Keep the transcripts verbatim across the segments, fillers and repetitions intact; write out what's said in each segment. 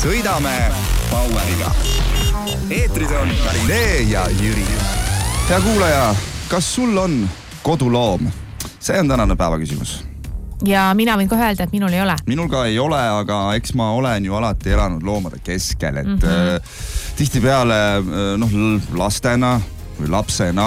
sõidame Poweriga. Eetris on Marinee ja Jüri. Hea kuulaja, kas sul on koduloom? See on tänane päeva küsimus. Ja mina võin ka öelda, et minul ei ole. Minul ka ei ole, aga eks ma olen ju alati elanud loomade keskel, et mm-hmm. äh, tihtipeale noh, lastena või lapsena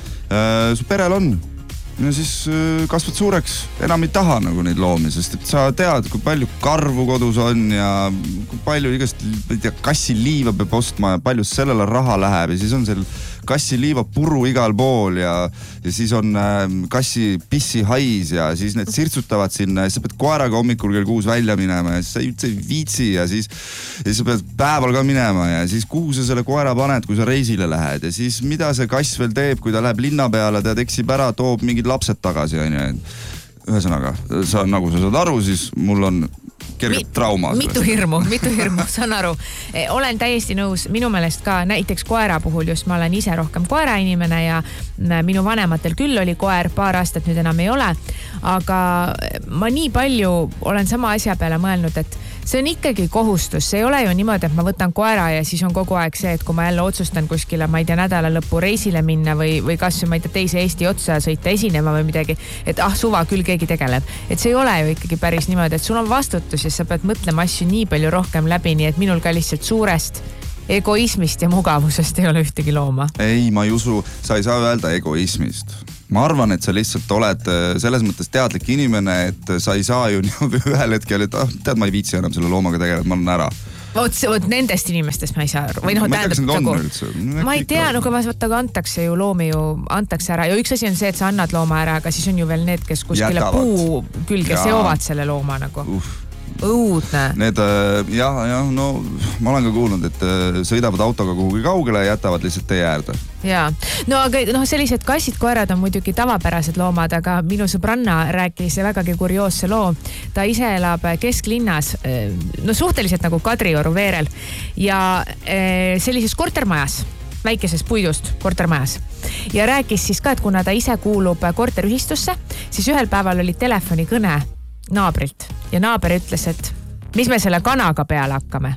äh, su perel on. Ja siis kasvad suureks, enam ei taha nagu neid loomi, sest et sa tead, kui palju karvu kodus on ja kui palju igast kassiliiva peab ostma ja palju sellele raha läheb ja siis on seal kassiliiva puru igal pool ja, ja siis on kassi pissi hais ja siis need sirtsutavad sinna ja siis sa pead koeraga hommikul kell kuus välja minema ja siis sa üldse ei viitsi ja siis, ja siis sa pead päeval ka minema ja siis kuhu sa selle koera paned, kui sa reisile lähed ja siis mida see kass veel teeb, kui ta läheb linna peale, ta eksib ära, toob mingid lapsed tagasi, on ju. Ühesõnaga, sa, nagu sa saad aru, siis mul on kergelt trauma. Mitu hirmu, mitu hirmu, saan aru. Olen täiesti nõus, minu meelest ka näiteks koera puhul, just ma olen ise rohkem koera inimene ja minu vanematel küll oli koer, paar aastat nüüd enam ei ole, aga ma nii palju olen sama asja peale mõelnud, et see on ikkagi kohustus, see ei ole ju niimoodi, et ma võtan koera ja siis on kogu aeg see, et kui ma jälle otsustan kuskile, ma ei tea, nädala lõppu reisile minna või, või kas ma ei tea, teise Eesti otsa sõita esinema või midagi, et ah, suva küll keegi tegeleb. Et see ei ole ju ikkagi päris niimoodi, et sul on vastutus ja sa pead mõtlema asju nii palju rohkem läbi, nii et minul ka lihtsalt suurest egoismist ja mugavusest ei ole ühtegi looma. Ei, ma ei usu, sa ei saa öelda egoismist. Ma arvan, et sa lihtsalt oled selles mõttes teadlik inimene, et sa ei saa ju ühel hetkel, et ah, tead, ma ei viitsi enam selle loomaga tegeleda, ma olen ära. Vot, vot nendest inimestest ma ei saa aru. Või noh, ma ei tea, nagu, ma ei tea, no kui vaata, antakse ju loomi ju, antakse ära. Ja üks asi on see, et sa annad looma ära, aga siis on ju veel need, kes kuskile Jätavad. Puu külge seovad selle looma nagu. Uff. Õudne. Need, jah, jah, no ma olen ka kuulnud, et sõidavad autoga kuhugi kaugele ja jätavad lihtsalt tee äärde. Jaa, no aga no, sellised kassid, koerad on muidugi tavapärased loomad, aga minu sõbranna rääkis vägagi kurioosse loo. Ta ise elab kesklinnas, no suhteliselt nagu Kadrioru veerel ja sellises kortermajas, väikeses puidust kortermajas. Ja rääkis siis ka, et kuna ta ise kuulub korterühistusse, siis ühel päeval oli telefonikõne naabrilt ja naaber ütles, et mis me selle kanaga peale hakkame.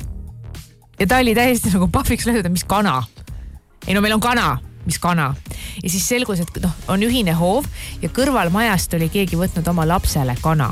Ja ta oli täiesti nagu pahviks lööda, mis kana? Ei no meil on kana, mis kana? Ja siis selgus, et no, on ühine hoov ja kõrval majast oli keegi võtnud oma lapsele kana.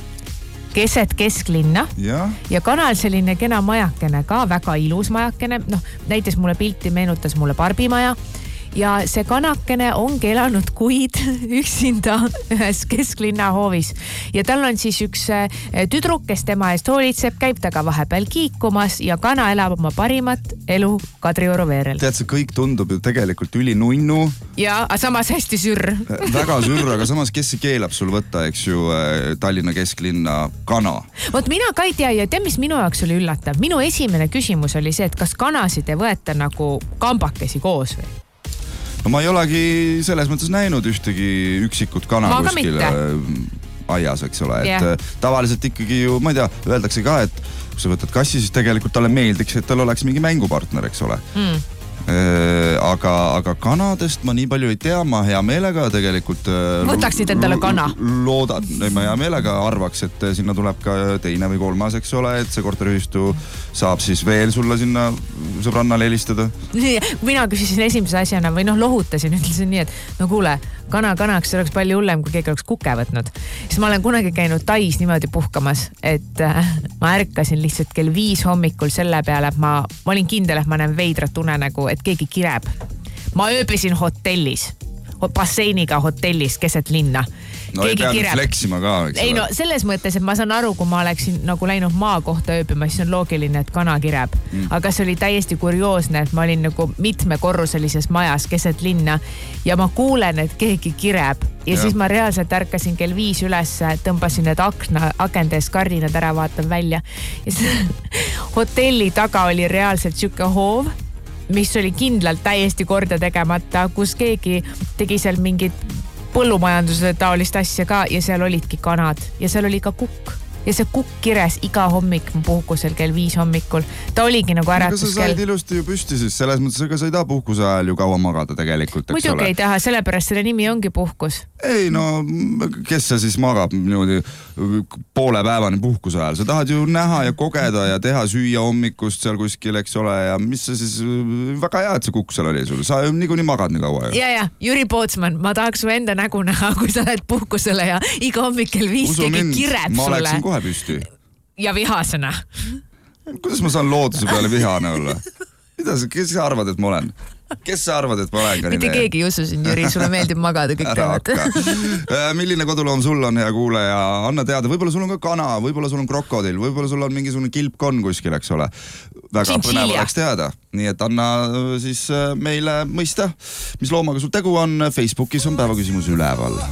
Keset kesklinna ja, ja kanal selline kena majakene ka, väga ilus majakene. No, näiteks mulle pilti meenutas mulle Barbimaja. Ja see kanakene ongi elanud kuid üksinda ühes kesklinna hoovis. Ja tal on siis üks tüdruk, kes tema eest hoolitseb, käib taga vahepeal kiikumas ja kana elab oma parimat elu Kadrioru veerel. Tead, see kõik tundub ju tegelikult üli nunnu. Ja, aga samas hästi sürr. Väga sürr, aga samas kes see keelab sul võtta, eks ju, Tallinna kesklinna kana? Vot mina ka ei tea ja tea, mis minu jaoks oli üllatav. Minu esimene küsimus oli see, et kas kanasid ei võeta nagu kambakesi koos või? No ma ei olegi selles mõttes näinud ühtegi üksikut kana ma kuskil aias, eks ole. Et yeah. Tavaliselt ikkagi ju, ma ei tea, öeldakse ka, et kui sa võtad kassi, siis tegelikult talle meeldiks, et tal oleks mingi mängupartner, eks ole. Mm. Aga, aga kanadest ma nii palju ei tea, ma hea meelega tegelikult võtaksid endale kana? Loodan, ma hea meelega arvaks, et sinna tuleb ka teine või kolmas, eks ole, et see korterühistu saab siis veel sulle sinna sõbrannale helistada. Mina küsisin esimese asjana või noh, lohutasin, ütlesin nii, et no kuule, kana kanaks oleks palju hullem, kui keegi oleks kuke võtnud. Siis ma olen kunagi käinud Tais niimoodi puhkamas, et ma ärkasin lihtsalt kell viis hommikul selle peale, et ma, ma olin kindel, et ma näen veidrat unenägu, et keegi kireb. Ma ööbisin hotellis, basseiniga hotellis keset linna. No keegi ei pea kireb. Fleksima ka, eks ei, no selles mõttes, et ma saan aru, kui ma oleksin nagu läinud maa kohta ööbima, siis on loogiline, et kana kireb. Mm. Aga see oli täiesti kurioosne, et ma olin nagu mitmekorruselises majas keset linna ja ma kuulen, et keegi kireb. Ja, ja. Siis ma reaalselt ärkasin kell viis üles, tõmbasin need akna, akendes kardinad ära, vaatan välja. Ja hotelli taga oli reaalselt siuke hoov, mis oli kindlalt täiesti korda tegemata, kus keegi tegi seal mingit põllumajanduse taolist asja ka ja seal olidki kanad ja seal oli ka kukk. ja see kukk kires iga hommik mu puhkusel kell viis hommikul. Ta oligi nagu äratus kell. Aga sa said ilusti ju püsti siis, selles mõttes, ega sa ei taha puhkuse ajal ju kaua magada tegelikult, eks muidugi ole. ei taha, sellepärast selle nimi ongi puhkus. Ei, no kes see siis magab niimoodi poole päevani puhkuse ajal? Sa tahad ju näha ja kogeda ja teha süüa hommikust seal kuskil, eks ole, ja mis see siis, väga hea, et see kukk seal oli sul. Sa ju niikuinii magad nii kaua. Ja, ja, Jüri Pootsman, ma tahaks su enda nägu näha, kui sa lähed puhkusele ja iga hommik kell viis keegi kireb ma sulle. Ma läksin kohe püsti. Ja vihasena. Kuidas ma saan looduse peale vihane olla? Mida sa, kes sa arvad, et ma olen? Kes sa arvad, et ma olen ka nii? Mitte keegi ei usu siin, Jüri, sulle meeldib magada kõik teevad. Milline koduloom sul on, hea kuule, ja anna teada, võib-olla sul on ka kana, võib-olla sul on krokodil, võib-olla sul on mingisugune kilpkonn kuskil, eks ole. Väga põnev oleks teada. Nii et anna siis meile mõista, mis loomaga sul tegu on. Facebookis on päevaküsimus üleval.